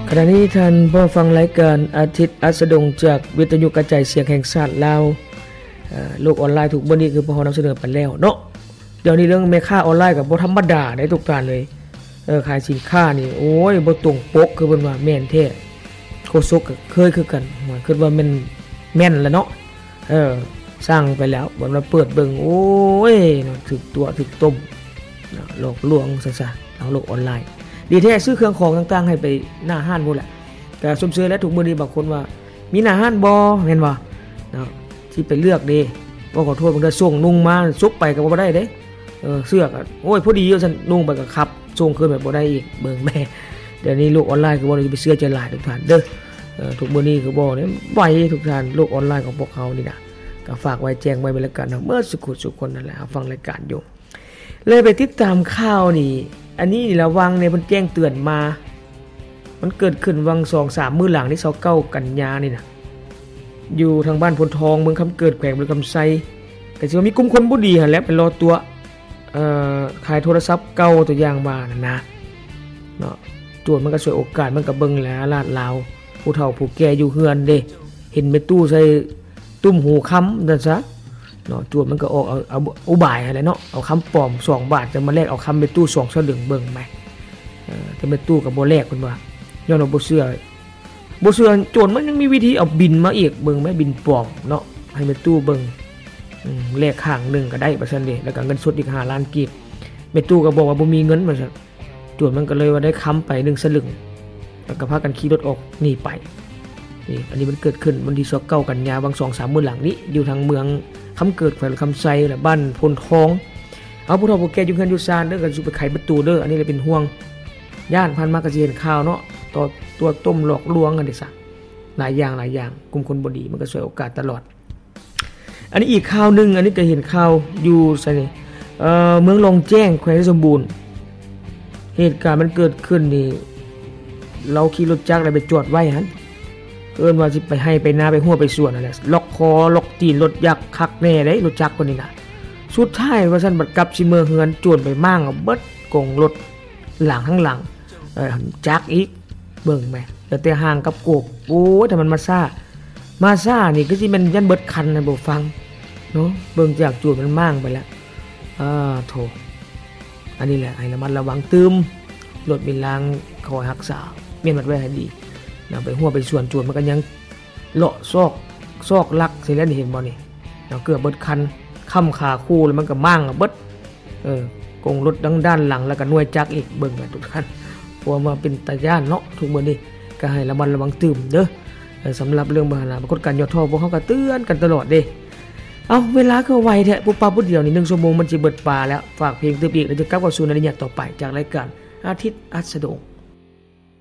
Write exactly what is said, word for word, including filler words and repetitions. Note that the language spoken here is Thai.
ขณะนี้ท่านผู้ฟังรายการอาทิตย์อัสดงจากวิทยุกระจายเสียงแห่งชาติลาวโลกออนไลน์ทุกมื้อนี้คือพอนำเสนอไปแล้วเนาะเดี๋ยวนี้เรื่องแม่ค้าออนไลน์ก็บ่ธรรมดาได้ทุกท่านเลยเออขายสินค้านี่โอ้ยบ่ตรงปกคือเพิ่นว่าแม่นแท้โคซกก็เคยคือกันว่าคิดว่าแม่นแม่นแล้วเนาะเออสร้างไปแล้วบ่มาเปิดเบิ่งโอ้ยเนาะถึกตัวถึกต้มหลอกลวงซะๆเอาโลกออนไลน์ดีแท้ซื้อเครื่องของต่างๆให้ไปหน้าห้านหมดแหละแต่สมซื้อแล้วทุกมื้อนี้บางคนว่ามีหน้าห้านบ่แม่นบ่เนาะที่ไปเลือกเด้บ่ขอโทษบางทีส่งนุ่งมาซุกไปก็บ่ได้เด้เออเสื้อก็โอ้ยพอดีอยู่ซั่นนุ่งไปก็ขับส่งคืนแบบบ่ได้อีกเบิ่งแม่เดี๋ยวนี้โลกออนไลน์คือบ่ได้ไปเสื้อใจหลายทุกท่านเด้อเออทุกมื้อนี้คือบ่เนี่ยไวทุกท่านโลกออนไลน์ของพวกเขานี่นะก็ฝากไว้แจ้งไว้เป็นแล้วกันเมื่อสุขสุขคนนั่นแหละฟังรายการอยู่เลยไปติดตามข่าวนี่อันนี้ระวังเนี่ยมันแจ้งเตือนมามันเกิดขึ้นวัง สองสาม มื้อหลังที่ยี่สิบเก้ากันยานี่นะอยู่ทางบ้านพลทองเมืองคำเกิดแขวงบริคำไซก็สิว่ามีกลุ่มคนบ่ดีหั่นแหละไปรอตัวเอ่อขายโทรศัพท์เก่าตัวอย่างมานั่นนะเนาะตรวจมันก็ช่วยโอกาสมันก็เบิ่งแลลาดลาวผู้เฒ่าผู้แก่อยู่เฮือนเด้เห็นแม่ตู้ใส่ตุ้มหูค้ำนั่นซะเนาะตรวจมันก็ออกเอาเอาอุบายอะไรเนาะเอาคำปลอมสองบาทจะมาแลกเอาคำแม่ตู้สองสลึงเบิ่งไหมเออแต่แม่ตู้ก็บ่แลกเพิ่นว่าย้อนว่าบ่เชื่อบ่เชื่อโจรมันยังมีวิธีเอาบินมาอีกเบิ่งไหมบินปลอมเนาะให้แม่ตู้เบิ่งอืมแลกข้างนึงก็ได้ว่าซั่นเด้แล้วก็เงินสดอีกห้าล้านกีบแม่ตู้ก็บอกว่าบ่มีเงินว่าซั่นโจรมันก็เลยว่าได้ค้ำไปหนึ่งสลึงแล้วก็พากันขี่รถออกหนีไปนี่อันนี้มันเกิดขึ้นวันที่ยี่สิบเก้ากันยายนวัง สองสาม มื้อหลังนี้อยู่ทางเมืองคำเกิดแขวงคำไซแหละบ้านพลทองเอาผู้เฒ่าผู้แก่อยู่เฮือนอยู่ซานเด้อก็สิไปไขประตูเด้ออันนี้เลยเป็นห่วงย่านผ่านมาก็สิเห็นข่าวเนาะต่อตัวต้มหลอกลวงกันได้ซะหลายอย่างหลายอย่างกลุ่มคนบ่ดีมันก็ช่วยโอกาสตลอดอันนี้อีกข่าวนึงอันนี้ก็เห็นข่าวอยู่ไสนี่เอ่อเมืองลองแจ้งแขวงสมบูรณ์เหตุการณ์มันเกิดขึ้นนี่เราขี่รถจักรแล้วไปจอดไว้หั่นเอิ้นว่าสิไปให้ไปนาไปหัวไปสวนนั่นแหละล็อกคอล็อกตีนรถยักษ์คักแน่เด้รถจักรคนนี้น่ะสุดท้ายว่าซั่นบัดกลับสิเมือเฮือนจวนไปมั่งเอาเบิดกงรถหลังข้างหลังเอ่อจักรอีกเบิ่งแม่แล้วแต่ห่างกับโกบโอ้ยถ้ามันมาซ่ามาซ่านี่ก็สิแม่นยันเบิดคันน่ะบ่ฟังเนาะเบิ่งจากจวนมันมั่งไปแล้วอ่าโธ่อันนี้แหละให้ระมัดระวังตืมรถมีรางคอยรักษาเมียนบัดไว้ให้ดีนำไปหัวไปส่วนจวนมันก็ยังเลาะซอกซอกลักสิแล้วนี่เห็นบ่นี่เนาะเกือบเบิดคันค้ำขาคู่แล้วมันก็มั่งเบิดเออกงรถดังด้านหลังแล้วก็หน่วยจักรอีกเบิ่งแม่ทุกท่านเพราะว่ามาเป็นตาย่านเนาะทุกมื้อนี้ก็ให้ระมัดระวังตื่มเด้อสำหรับเรื่องบาหนาปรากฏการณ์ยอดท่อพวกเฮาก็เตือนกันตลอดเด้เอ้าเวลาก็ไวแท้ปุ๊บปั๊บปุ๊บเดียวนี่หนึ่งชั่วโมงมันสิเบิดปลาแล้วฝากเพลงตึบอีกแล้วจะกลับเข้าสู่ในระยะต่อไปจากรายการอาทิตย์อัสดง